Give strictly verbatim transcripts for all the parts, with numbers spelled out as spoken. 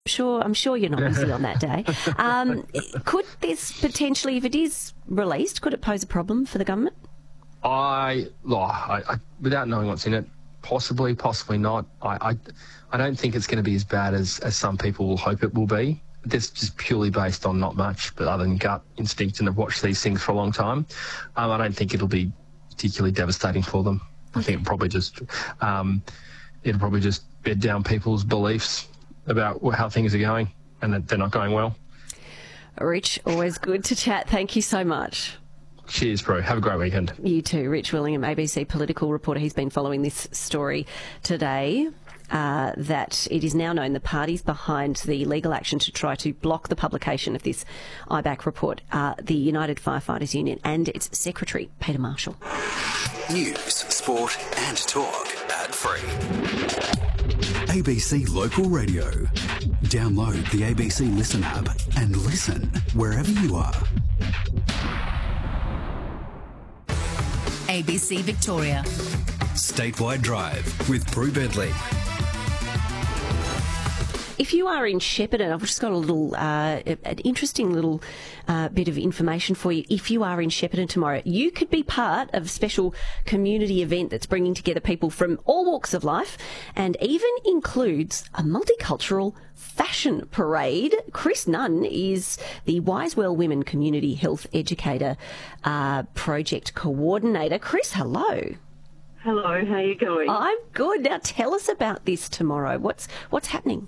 Sure, I'm sure you're not busy on that day. Um, could this potentially, if it is released, could it pose a problem for the government? I, oh, I, I without knowing what's in it, possibly, possibly not. I, I, I don't think it's going to be as bad as, as some people will hope it will be. That's just purely based on not much, but other than gut instinct, and I've watched these things for a long time. Um, I don't think it'll be particularly devastating for them. I Okay. think it'll probably just, um, it'll probably just bed down people's beliefs about how things are going, and that they're not going well. Rich, always good to chat. Thank you so much. Cheers, bro. Have a great weekend. You too. Rich Willingham, A B C political reporter. He's been following this story today. Uh, that it is now known the parties behind the legal action to try to block the publication of this I BAC report are the United Firefighters Union and its secretary, Peter Marshall. News, sport and talk ad-free. A B C Local Radio. Download the A B C Listen app and listen wherever you are. A B C Victoria. Statewide Drive with Prue Bedley. If you are in Shepparton, I've just got a little, uh, an interesting little uh, bit of information for you. If you are in Shepparton tomorrow, you could be part of a special community event that's bringing together people from all walks of life and even includes a multicultural fashion parade. Chris Nunn is the Wisewell Women Community Health Educator uh, Project Coordinator. Chris, hello. Hello, how are you going? I'm good. Now tell us about this tomorrow. What's what's happening?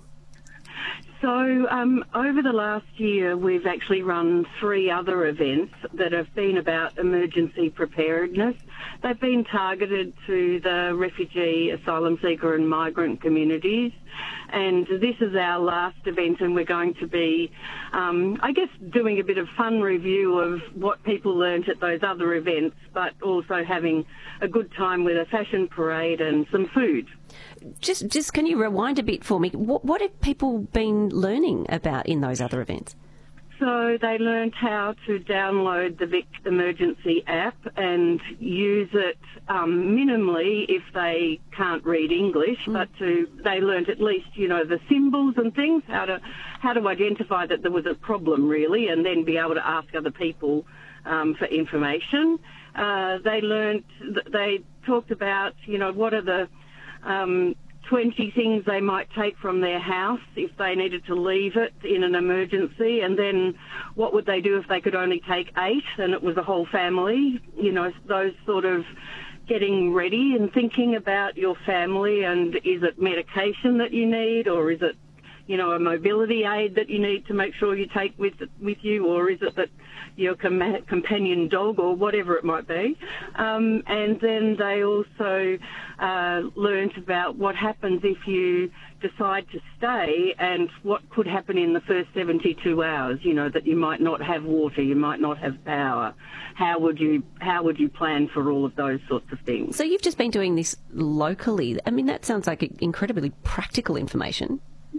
So um, over the last year, we've actually run three other events that have been about emergency preparedness. They've been targeted to the refugee, asylum seeker and migrant communities. And this is our last event, and we're going to be, um, I guess, doing a bit of fun review of what people learnt at those other events, but also having a good time with a fashion parade and some food. Just, just can you rewind a bit for me? What, what have people been learning about in those other events? So they learned how to download the Vic Emergency app and use it um, minimally if they can't read English, mm. but to they learned at least, you know, the symbols and things, how to how to identify that there was a problem really, and then be able to ask other people um, for information. Uh, they learned, they talked about, you know, what are the um, twenty things they might take from their house if they needed to leave it in an emergency, and then what would they do if they could only take eight and it was a whole family, you know, those sort of getting ready and thinking about your family, and is it medication that you need, or is it, you know, a mobility aid that you need to make sure you take with with you, or is it that your com- companion dog or whatever it might be. Um, and then they also uh, learnt about what happens if you decide to stay and what could happen in the first seventy-two hours, you know, that you might not have water, you might not have power. How would you how would you plan for all of those sorts of things? So you've just been doing this locally. I mean, that sounds like incredibly practical information.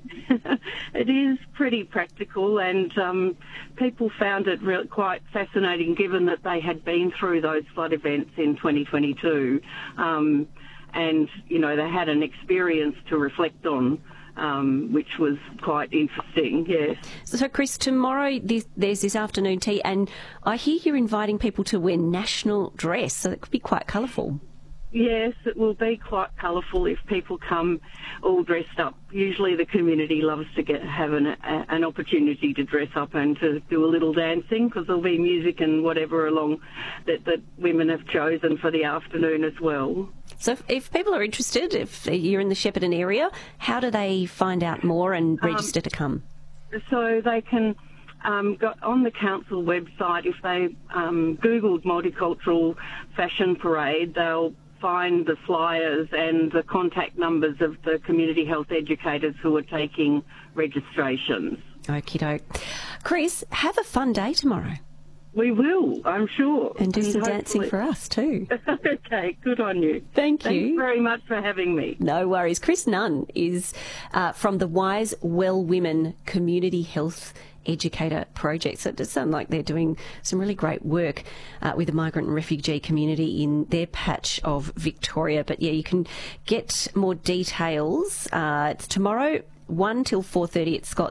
It is pretty practical, and um, people found it re- quite fascinating, given that they had been through those flood events in twenty twenty-two, um, and you know they had an experience to reflect on, um, which was quite interesting. Yes. So, Chris, tomorrow this, there's this afternoon tea, and I hear you're inviting people to wear national dress, so it could be quite colourful. Yes, it will be quite colourful if people come all dressed up. Usually the community loves to get have an, a, an opportunity to dress up and to do a little dancing, because there'll be music and whatever along that, that women have chosen for the afternoon as well. So if, if people are interested, if you're in the Shepparton area, how do they find out more and register um, to come? So they can... Um, got on the council website, if they um, Googled Multicultural Fashion Parade, they'll find the flyers and the contact numbers of the community health educators who are taking registrations. Okie doke. Chris, have a fun day tomorrow. We will, I'm sure. And do and some hopefully... dancing for us too. Okay, good on you. Thank Thanks you. Thanks very much for having me. No worries. Chris Nunn is uh, from the Wisewell Women Community Health Educator Project. So it does sound like they're doing some really great work uh, with the migrant and refugee community in their patch of Victoria. But yeah, you can get more details. Uh, it's tomorrow, one till four thirty at Scott